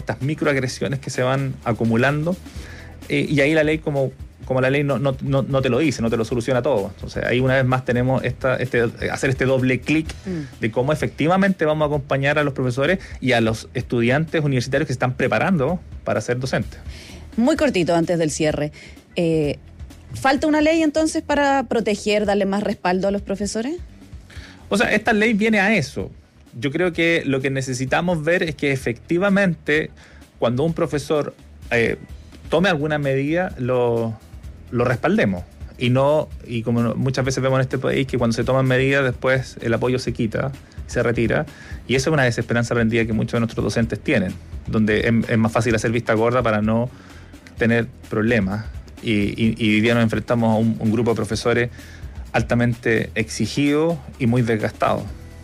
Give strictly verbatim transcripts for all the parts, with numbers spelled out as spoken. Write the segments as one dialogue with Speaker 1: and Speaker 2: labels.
Speaker 1: estas microagresiones que se van acumulando, eh, y ahí la ley como, como la ley no, no, no, no te lo dice, no te lo soluciona todo. Entonces ahí una vez más tenemos esta, este, hacer este doble clic mm. de cómo efectivamente vamos a acompañar a los profesores y a los estudiantes universitarios que se están preparando para ser docentes.
Speaker 2: Muy cortito antes del cierre. Eh, ¿Falta una ley entonces para proteger, darle más respaldo a los profesores?
Speaker 1: O sea, esta ley viene a eso. Yo creo que lo que necesitamos ver es que efectivamente cuando un profesor eh, tome alguna medida, lo, lo respaldemos. Y no, y como muchas veces vemos en este país, que cuando se toman medidas después el apoyo se quita, se retira. Y eso es una desesperanza aprendida que muchos de nuestros docentes tienen, donde es, es más fácil hacer vista gorda para no tener problemas. Y, y, y hoy día nos enfrentamos a un, un grupo de profesores altamente exigidos y muy desgastados.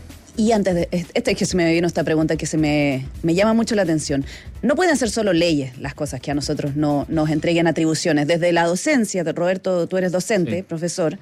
Speaker 2: Y antes de, este es que se me vino esta pregunta que se me, me llama mucho la atención. No pueden ser solo leyes las cosas que a nosotros no, nos entreguen atribuciones. Desde la docencia, Roberto, tú eres docente, sí. profesor,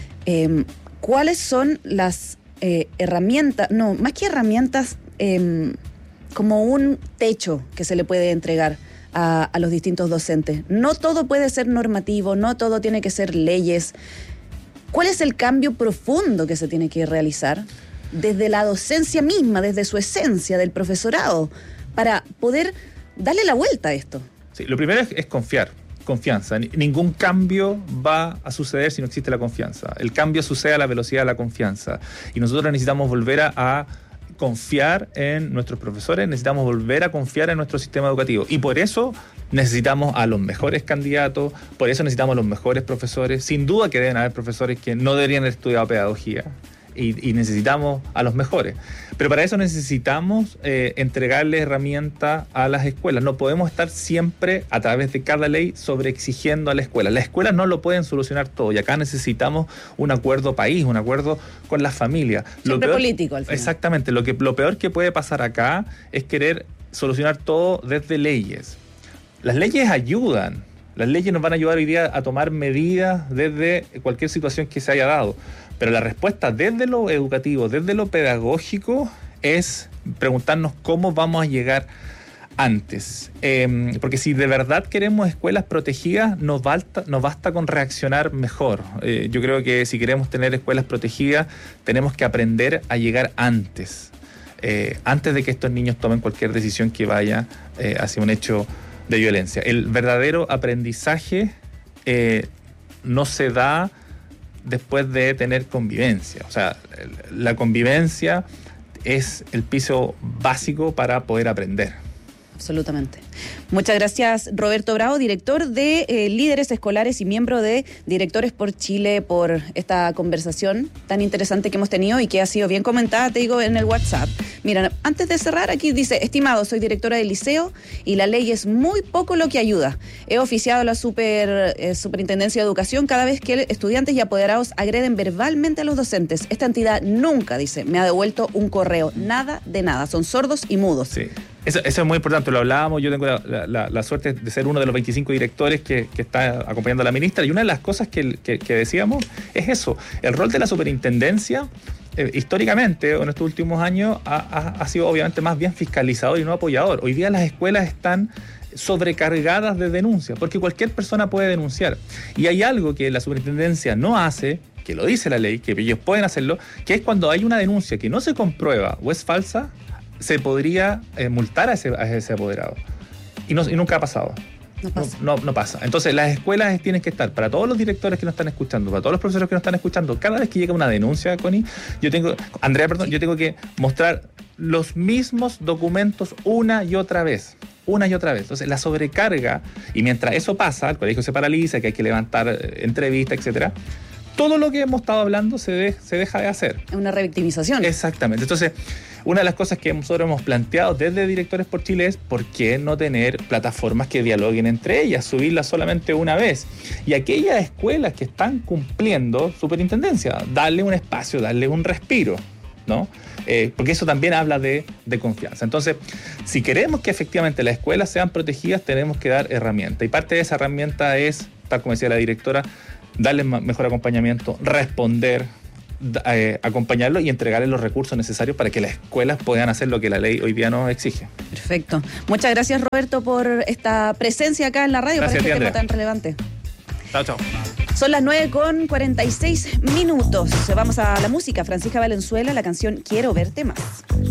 Speaker 2: eh, ¿cuáles son las eh, herramientas, no, más que herramientas, eh, como un techo que se le puede entregar a, a los distintos docentes? No todo puede ser normativo, no todo tiene que ser leyes. ¿Cuál es el cambio profundo que se tiene que realizar desde la docencia misma, desde su esencia del profesorado, para poder darle la vuelta a esto?
Speaker 1: Sí, lo primero es, es confiar, confianza. N- ningún cambio va a suceder si no existe la confianza. El cambio sucede a la velocidad de la confianza. Y nosotros necesitamos volver a, a confiar en nuestros profesores, necesitamos volver a confiar en nuestro sistema educativo. Y por eso necesitamos a los mejores candidatos, por eso necesitamos a los mejores profesores. Sin duda que deben haber profesores que no deberían haber estudiado pedagogía. Y, y necesitamos a los mejores. Pero para eso necesitamos eh, entregarle herramientas a las escuelas. No podemos estar siempre, a través de cada ley, sobreexigiendo a la escuela. Las escuelas no lo pueden solucionar todo y acá necesitamos un acuerdo país, un acuerdo con las familias.
Speaker 2: Siempre
Speaker 1: lo peor,
Speaker 2: político al final.
Speaker 1: Exactamente. Lo, que, lo peor que puede pasar acá es querer solucionar todo desde leyes. Las leyes ayudan. Las leyes nos van a ayudar hoy día a tomar medidas desde cualquier situación que se haya dado. Pero la respuesta desde lo educativo, desde lo pedagógico, es preguntarnos cómo vamos a llegar antes. Eh, porque si de verdad queremos escuelas protegidas, nos basta, nos basta con reaccionar mejor. Eh, yo creo que si queremos tener escuelas protegidas, tenemos que aprender a llegar antes. Eh, antes de que estos niños tomen cualquier decisión que vaya eh, hacia un hecho de violencia. El verdadero aprendizaje eh, no se da después de tener convivencia. O sea, la convivencia es el piso básico para poder aprender.
Speaker 2: Absolutamente. Muchas gracias, Roberto Bravo, director de eh, Líderes Escolares y miembro de Directores por Chile, por esta conversación tan interesante que hemos tenido y que ha sido bien comentada, te digo, en el WhatsApp. Mira, antes de cerrar, aquí dice: estimado, soy directora del liceo y la ley es muy poco lo que ayuda. He oficiado a la super, eh, Superintendencia de Educación cada vez que estudiantes y apoderados agreden verbalmente a los docentes. Esta entidad nunca, dice, me ha devuelto un correo. Nada de nada. Son sordos y mudos.
Speaker 1: Sí. Eso, eso es muy importante, lo hablábamos, yo tengo la, la, la suerte de ser uno de los veinticinco directores que, que está acompañando a la ministra, y una de las cosas que, que, que decíamos es eso, el rol de la superintendencia, eh, históricamente, en estos últimos años, ha, ha, ha sido obviamente más bien fiscalizador y no apoyador. Hoy día las escuelas están sobrecargadas de denuncias, porque cualquier persona puede denunciar, y hay algo que la superintendencia no hace, que lo dice la ley, que ellos pueden hacerlo, que es cuando hay una denuncia que no se comprueba o es falsa, se podría eh, multar a ese, a ese apoderado. Y, no, y nunca ha pasado.
Speaker 2: No pasa.
Speaker 1: No, no, no pasa. Entonces, las escuelas tienen que estar, para todos los directores que nos están escuchando, para todos los profesores que nos están escuchando, cada vez que llega una denuncia, Connie, yo tengo, Andrea, perdón, sí. yo tengo que mostrar los mismos documentos una y otra vez. Una y otra vez. Entonces, la sobrecarga, y mientras eso pasa, el colegio se paraliza, que hay que levantar eh, entrevistas, etcétera, todo lo que hemos estado hablando se, de, se deja de hacer.
Speaker 2: Es una revictimización.
Speaker 1: Exactamente. Entonces, una de las cosas que nosotros hemos planteado desde Directores por Chile es ¿por qué no tener plataformas que dialoguen entre ellas? Subirlas solamente una vez. Y aquellas escuelas que están cumpliendo superintendencia, darle un espacio, darle un respiro, ¿no? Eh, porque eso también habla de, de confianza. Entonces, si queremos que efectivamente las escuelas sean protegidas, tenemos que dar herramientas. Y parte de esa herramienta es, tal como decía la directora, darles mejor acompañamiento, responder, eh, acompañarlo y entregarle los recursos necesarios para que las escuelas puedan hacer lo que la ley hoy día nos exige.
Speaker 2: Perfecto. Muchas gracias, Roberto, por esta presencia acá en la radio.
Speaker 1: Gracias,
Speaker 2: para este
Speaker 1: Andrea.
Speaker 2: tema tan relevante.
Speaker 1: Chao, chao.
Speaker 2: Son las nueve con cuarenta y seis minutos. Vamos a la música. Francisca Valenzuela, la canción Quiero verte más.